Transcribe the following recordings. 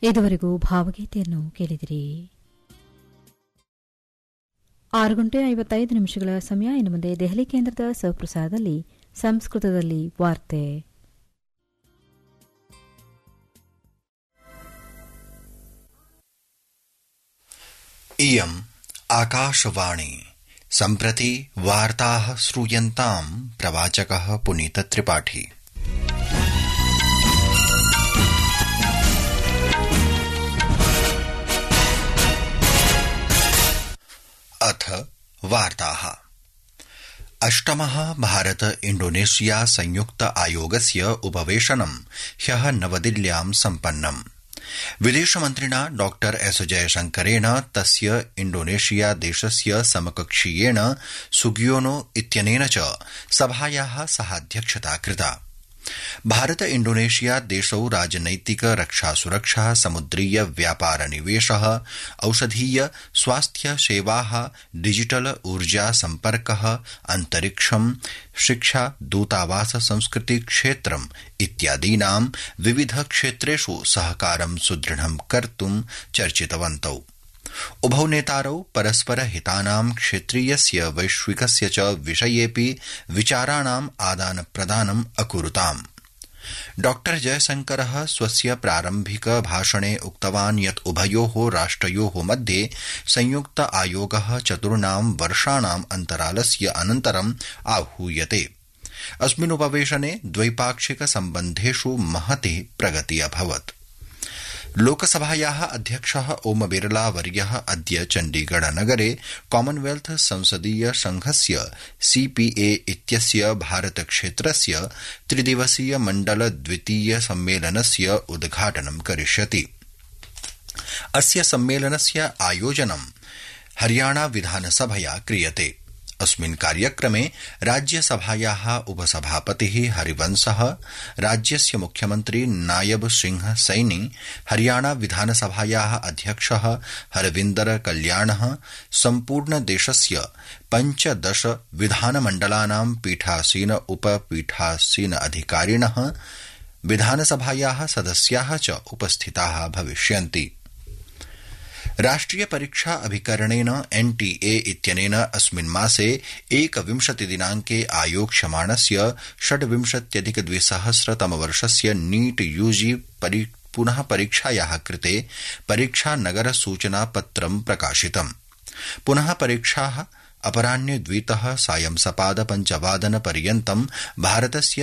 ಇದುವರೆಗೂ ಭಾವಗೀತೆಯನ್ನು ಕೇಳಿದಿರಿ. 6:55 ಸಮಯ. ಇನ್ನು ಮುಂದೆ ದೆಹಲಿ ಕೇಂದ್ರದ ಸಹಪ್ರಸಾರದಲ್ಲಿ ಸಂಸ್ಕೃತದಲ್ಲಿ ವಾರ್ತೆ. इयम् आकाशवाणी. सम्प्रति वार्ताः श्रूयन्ताम्. प्रवाचकः पुनीत त्रिपाठी. अथ वार्ताः. अष्टमः भारत इंडोनेशिया संयुक्त आयोगस्य उपवेशनं ह्यः नवदिल्ल्यां सम्पन्नम्. विदेशमन्त्रिणा डॉ एस जयशंकरेण तस्य इंडोनेशिया देशस्य समकक्षीयेण सुगियोनो इत्यनेन च सभायाः सहाध्यक्षता कृता. भारत इंडोनेशिया देशौ राजनैतिक रक्षा सुरक्षा समुद्रीय व्यापार निवेशः औषधीय स्वास्थ्य सेवाः डिजिटल ऊर्जा सम्पर्कः अंतरिक्षं शिक्षा दूतावास संस्कृति क्षेत्रम् इत्यादीनां विविध क्षेत्रेषु सहकारं सुदृढं कर्तुं चर्चितवन्तौ. उभौ नेतारौ परस्पर हितानां क्षेत्रीयस्य वैश्विकस्य च विषयेऽपि विचाराणाम् आदान प्रदानम् अकुरुताम्. डॉ जयशंकरः स्वस्य प्रारम्भिक भाषणे उक्तवान् यत् उभयोः राष्ट्रयोः मध्ये संयुक्त आयोगः 4 वर्षाणाम् अन्तरालस्य अनन्तरम् आहूयते. अस्मिन्नुपवेशने द्वैपाक्षिक सम्बन्धेषु महती प्रगतिः अभवत्. लोकसभायाः अध्यक्षः ओम बिरला वर्यः अद्य चण्डीगढ़ नगरे कॉमनवेल्थ संसदीय संघस्य सीपीए इत्यस्य भारत क्षेत्रस्य 3 दिवसीय मण्डल द्वितीय सम्मेलनस्य उद्घाटनं करिष्यति. अस्य सम्मेलनस्य आयोजनं हरियाणा विधानसभया क्रियते. अस्मिन् कार्यक्रमे राज्यसभायाः उपसभापतिः हरिवंशः, राज्यस्य मुख्यमन्त्री नायब सिंह सैनी, हरियाणा विधानसभायाः अध्यक्षः हरविन्दर कल्याणः, सम्पूर्ण देशस्य 15 विधानमण्डलानां पीठासीन उपपीठासीन अधिकारिणः, विधानसभायाः सदस्याः च उपस्थिताः भविष्यन्ति. राष्ट्रिय परीक्षा अभिकरणेन एनटीए इत्यनेन अस्मिन् मासे 21 दिनाङ्के आयोक्ष्यमाणस्य 26,200 तमवर्षस्य नीट यूजी पुनः परीक्षायाः कृते परीक्षा नगर सूचना पत्रं प्रकाशितम्. पुनः परीक्षाः अपराह्ने 2:00 सायं सपाद 5:00 पर्यन्तं भारतस्य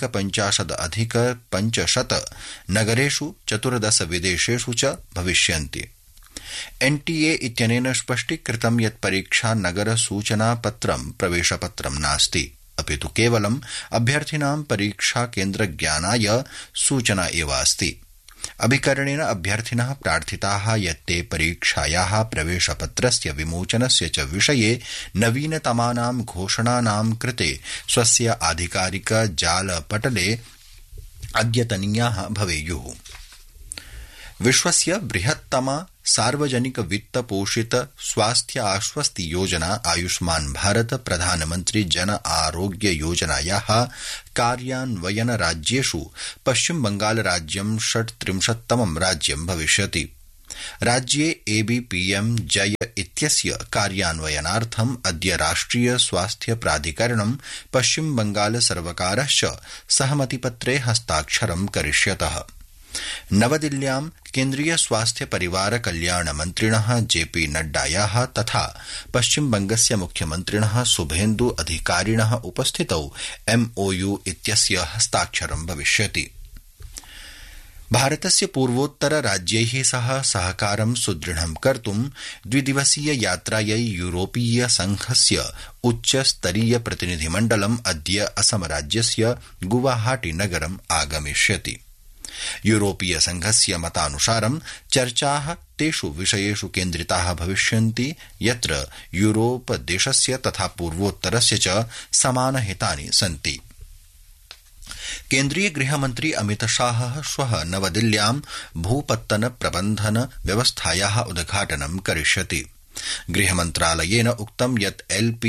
51,500 नगरेषु 14 विदेशेषु च भविष्यन्ति. एनटीए इत्यनेन स्पष्टीकृतं यत् परीक्षा नगर सूचना पत्रं प्रवेशपत्रं नास्ति, अपितु केवलम् अभ्यर्थिनां परीक्षा केन्द्र ज्ञानाय सूचना एव अस्ति. अभिकरणेन अभ्यर्थिनः प्रार्थिताः यत् ते परीक्षायाः प्रवेशपत्रस्य विमोचनस्य च विषये नवीनतमानां घोषणानां कृते स्वस्य आधिकारिक जालपटले अद्यतनीयाः भवेयुः. विश्वस्य बृहत्तमा सार्वजनिक वित्त पोषित स्वास्थ्य आश्वस्ति योजना आयुष्मान भारत प्रधानमंत्री जन आरोग्य योजनायाः कार्यान्वयन राज्येषु पश्चिम बंगाल राज्यं 36तमं राज्यं भविष्यति. राज्ये एबीपीएम जय इत्यस्य कार्यान्वयनार्थम् अद्य राष्ट्रिय स्वास्थ्य प्राधिकरणं पश्चिम बंगाल सर्वकारश्च सहमतिपत्रे हस्ताक्षरं करिष्यतः. नवदिल्ल्यां केन्द्रीय स्वास्थ्य परिवार कल्याण मन्त्रिणः जेपी नड्डायाः तथा पश्चिम बंगस्य मुख्यमन्त्रिणः शुभेन्दु अधिकारिणः उपस्थितौ एमओयू इत्यस्य हस्ताक्षरं भविष्यति. भारतस्य पूर्वोत्तर राज्यैः सह सहकारं सुदृढं कर्तुं 2 दिवसीय यात्रायै यूरोपीय संघस्य उच्चस्तरीय प्रतिनिधिमण्डलम् अद्य असम राज्यस्य गुवाहाटी नगरम् आगमिष्यति. यूरोपीय संघस्य मतानुसारं चर्चाः तेषु विषयेषु केन्द्रिताः भविष्यन्ति यत्र यूरोप देशस्य तथा पूर्वोत्तरस्य च समानहितानि सन्ति. केन्द्रीय गृहमन्त्री अमित शाहः श्वः नवदिल्ल्यां भूपत्तन प्रबन्धन व्यवस्थायाः उद्घाटनं करिष्यति. गृहमन्त्रालयेन उक्तं यत्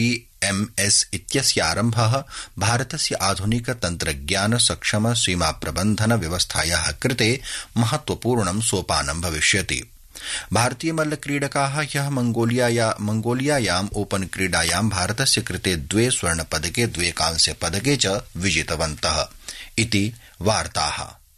IMS इत्यस्य आरम्भः भारतस्य आधुनिक तन्त्रज्ञान सक्षम सीमा प्रबन्धन व्यवस्थायाः कृते महत्वपूर्णं सोपानं भविष्यति। भारतीय मल्लक्रीडकाः ह्यः मंगोलियायाम् ओपन क्रीडायां भारतस्य कृते 2 स्वर्णपदके 2 कांस्यपदके च विजितवन्तः इति वार्ताः।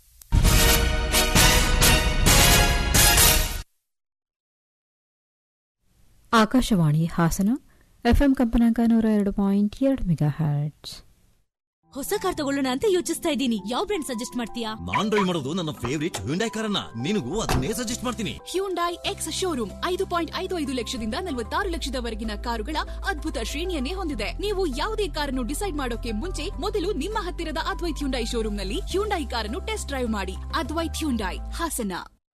ಆಕಾಶವಾಣಿ ಹಾಸನ ಎಫ್ಎಂ ಕಂಪನಾಂಕ 102.2 ಮೆಗಾಹರ್ಟ್ಜ್. ಹೊಸ ಕಾರ್ ತಗೊಳ್ಳೋಣ ಅಂತ ಯೋಚಿಸ್ತಾ ಇದ್ದೀನಿ. ಯಾವ ಬ್ರ್ಯಾಂಡ್ ಸಜೆಸ್ಟ್ ಮಾಡ್ತೀಯಾ? ನಾನ್ ಡ್ರೈವ್ ಮಾಡೋದು ನನ್ನ ಫೇವರಿಟ್ ಹ್ಯುಂಡೈ ಕಾರನ್ನ. ನಿನಗೂ ಅದನ್ನೇ ಸಜೆಸ್ಟ್ ಮಾಡ್ತೀನಿ. ಹ್ಯುಂಡೈ ಎಕ್ಸ್ ಶೋರೂಮ್ 5.55 ಲಕ್ಷದಿಂದ 46 ಲಕ್ಷದವರೆಗಿನ ಕಾರುಗಳ ಅದ್ಭುತ ಶ್ರೇಣಿಯನ್ನೇ ಹೊಂದಿದೆ. ನೀವು ಯಾವುದೇ ಕಾರನ್ನು ಡಿಸೈಡ್ ಮಾಡೋಕೆ ಮುಂಚೆ ಮೊದಲು ನಿಮ್ಮ ಹತ್ತಿರದ ಅದ್ವೈತ್ ಹ್ಯುಂಡೈ ಶೋರೂಮ್ನಲ್ಲಿ ಹ್ಯುಂಡೈ ಕಾರನ್ನು ಟೆಸ್ಟ್ ಡ್ರೈವ್ ಮಾಡಿ. ಅದ್ವೈತ್ ಹ್ಯುಂಡೈ, ಹಾಸನ.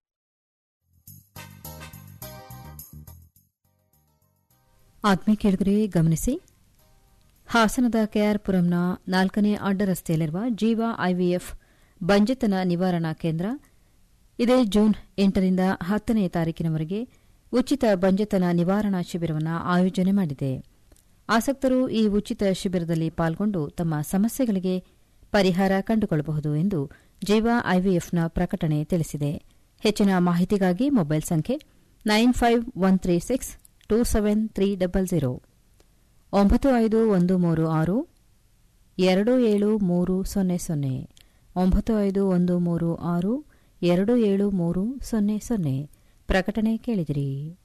ಆತ್ಮೀಯ ಕೇಳುಗರೆ ಗಮನಿಸಿ, ಹಾಸನದ ಕೆಆರ್ಪುರಂನ 4ನೇ ಅಡ್ಡ ರಸ್ತೆಯಲ್ಲಿರುವ ಜೀವ ಐವಿಎಫ್ ಬಂಜೆತನ ನಿವಾರಣಾ ಕೇಂದ್ರ ಇದೇ ಜೂನ್ 8ರಿಂದ 10ನೇ ತಾರೀಕಿನವರೆಗೆ ಉಚಿತ ಬಂಜೆತನ ನಿವಾರಣಾ ಶಿಬಿರವನ್ನು ಆಯೋಜನೆ ಮಾಡಿದೆ. ಆಸಕ್ತರು ಈ ಉಚಿತ ಶಿಬಿರದಲ್ಲಿ ಪಾಲ್ಗೊಂಡು ತಮ್ಮ ಸಮಸ್ಯೆಗಳಿಗೆ ಪರಿಹಾರ ಕಂಡುಕೊಳ್ಳಬಹುದು ಎಂದು ಜೀವ ಐವಿಎಫ್ನ ಪ್ರಕಟಣೆ ತಿಳಿಸಿದೆ. ಹೆಚ್ಚಿನ ಮಾಹಿತಿಗಾಗಿ ಮೊಬೈಲ್ ಸಂಖ್ಯೆ 95136 27300 9513627300 9513627300 ಪ್ರಕಟಣೆ ಕೇಳಿದಿರಿ.